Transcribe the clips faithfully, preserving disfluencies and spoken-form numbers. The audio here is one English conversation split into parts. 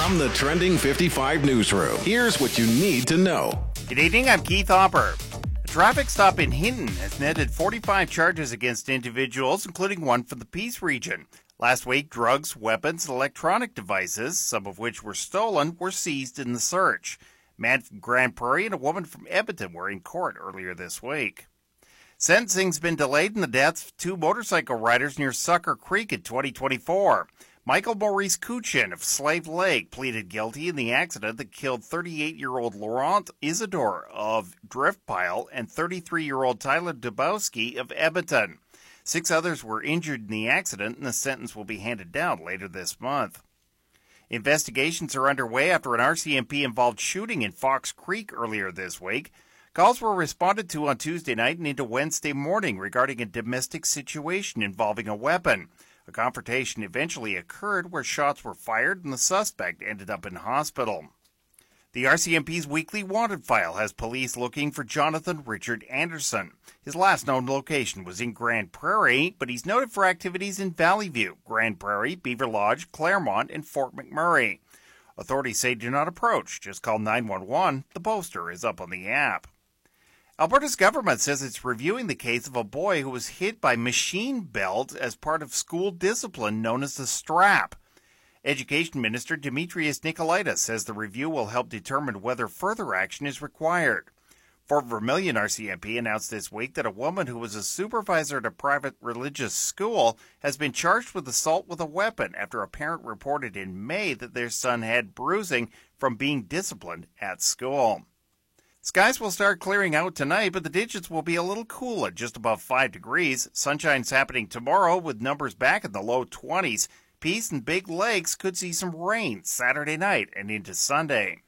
From the Trending fifty-five newsroom, here's what you need to know. Good evening, I'm Keith Hopper. A traffic stop in Hinton has netted forty-five charges against individuals, including one from the Peace region. Last week, drugs, weapons, and electronic devices, some of which were stolen, were seized in the search. A man from Grand Prairie and a woman from Edmonton were in court earlier this week. Sentencing's been delayed in the deaths of two motorcycle riders near Sucker Creek in twenty twenty-four. Michael Maurice Kuchin of Slave Lake pleaded guilty in the accident that killed thirty-eight-year-old Laurent Isidore of Driftpile and thirty-three-year-old Tyler Dubowski of Edmonton. Six others were injured in the accident, and the sentence will be handed down later this month. Investigations are underway after an R C M P-involved shooting in Fox Creek earlier this week. Calls were responded to on Tuesday night and into Wednesday morning regarding a domestic situation involving a weapon. A confrontation eventually occurred where shots were fired and the suspect ended up in hospital. The R C M P's weekly wanted file has police looking for Jonathan Richard Anderson. His last known location was in Grand Prairie, but he's noted for activities in Valley View, Grand Prairie, Beaver Lodge, Claremont, and Fort McMurray. Authorities say do not approach. Just call nine one one. The poster is up on the app. Alberta's government says it's reviewing the case of a boy who was hit by machine belt as part of school discipline known as the strap. Education Minister Demetrius Nicolaitis says the review will help determine whether further action is required. Fort Vermilion R C M P announced this week that a woman who was a supervisor at a private religious school has been charged with assault with a weapon after a parent reported in May that their son had bruising from being disciplined at school. Skies will start clearing out tonight, but the digits will be a little cool at just above five degrees. Sunshine's happening tomorrow with numbers back in the low twenties. Peace and Big Lakes could see some rain Saturday night and into Sunday.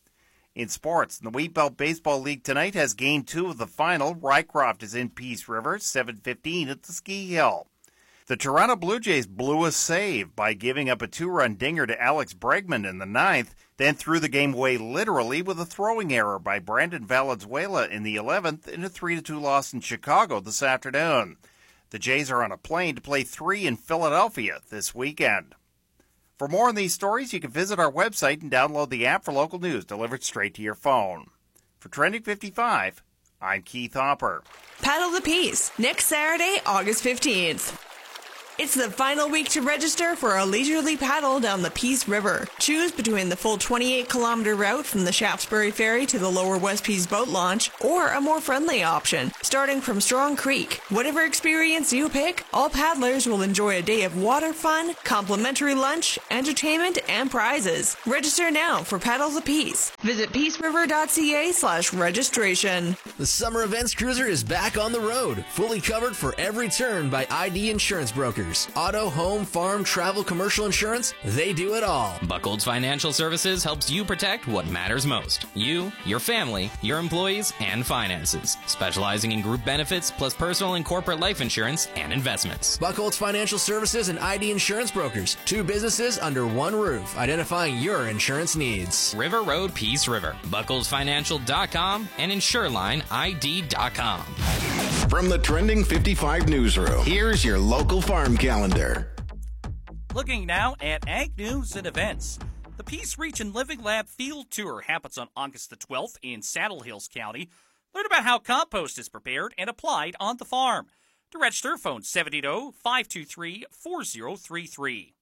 In sports, the Wheat Belt Baseball League tonight has game two of the final. Rycroft is in Peace River, seven fifteen at the Ski Hill. The Toronto Blue Jays blew a save by giving up a two-run dinger to Alex Bregman in the ninth, then threw the game away literally with a throwing error by Brandon Valenzuela in the eleventh in a three to two loss in Chicago this afternoon. The Jays are on a plane to play three in Philadelphia this weekend. For more on these stories, you can visit our website and download the app for local news delivered straight to your phone. For Trending fifty-five, I'm Keith Hopper. Paddle the Peace, next Saturday, August fifteenth. It's the final week to register for a leisurely paddle down the Peace River. Choose between the full twenty-eight kilometer route from the Shaftesbury Ferry to the Lower West Peace boat launch, or a more friendly option, starting from Strong Creek. Whatever experience you pick, all paddlers will enjoy a day of water fun, complimentary lunch, entertainment, and prizes. Register now for Paddle the Peace. Visit peaceriver.ca slash registration. The Summer Events Cruiser is back on the road, fully covered for every turn by I D Insurance Brokers. Auto, home, farm, travel, commercial insurance, they do it all. Buchholz Financial Services helps you protect what matters most. You, your family, your employees, and finances. Specializing in group benefits, plus personal and corporate life insurance and investments. Buchholz Financial Services and I D Insurance Brokers. Two businesses under one roof, identifying your insurance needs. River Road, Peace River. Buchholz Financial dot com and Insureline I D dot com. From the Trending fifty-five newsroom, here's your local farm calendar. Looking now at Ag News and Events. The Peace Region Living Lab Field Tour happens on August the twelfth in Saddle Hills County. Learn about how compost is prepared and applied on the farm. To register, phone seven eight zero, five two three, four zero three three.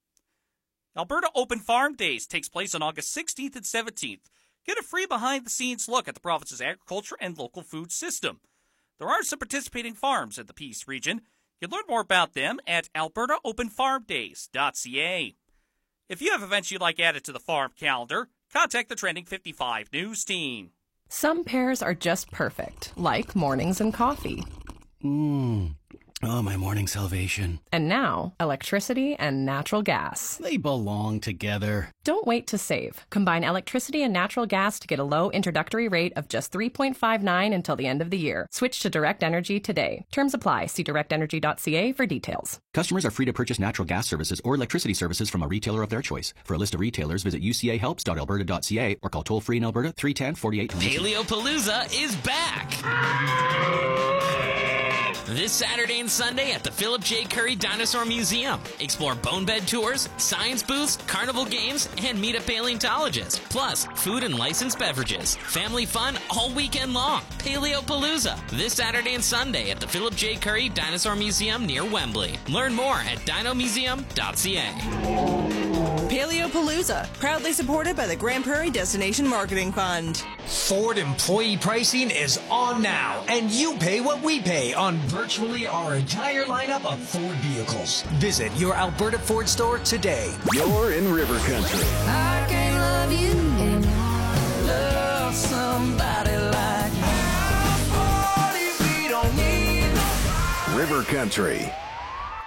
Alberta Open Farm Days takes place on August sixteenth and seventeenth. Get a free behind-the-scenes look at the province's agriculture and local food system. There are some participating farms in the Peace Region. You can learn more about them at alberta open farm days dot c a. If you have events you'd like added to the farm calendar, contact the Trending fifty-five News team. Some pairs are just perfect, like mornings and coffee. Mmm. Oh, my morning salvation. And now, electricity and natural gas. They belong together. Don't wait to save. Combine electricity and natural gas to get a low introductory rate of just three point five nine until the end of the year. Switch to Direct Energy today. Terms apply. See direct energy dot c a for details. Customers are free to purchase natural gas services or electricity services from a retailer of their choice. For a list of retailers, visit u c a helps dot alberta dot c a or call toll-free in Alberta three one zero, four eight. Paleopalooza is back! This Saturday and Sunday at the Philip J. Curry Dinosaur Museum. Explore bone bed tours, science booths, carnival games, and meet a paleontologist. Plus, food and licensed beverages. Family fun all weekend long. Paleopalooza. This Saturday and Sunday at the Philip J. Curry Dinosaur Museum near Wembley. Learn more at dino museum dot c a. Paleopalooza, proudly supported by the Grand Prairie Destination Marketing Fund. Ford employee pricing is on now, and you pay what we pay on virtually our entire lineup of Ford vehicles. Visit your Alberta Ford store today. You're in River Country. I can't love you and love somebody like me. River Country.